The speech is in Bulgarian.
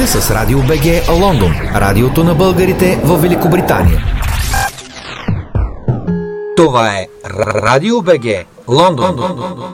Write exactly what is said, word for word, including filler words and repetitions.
сте с Радио БГ Лондон, радиото на българите в Великобритания. Това е Радио БГ Лондон.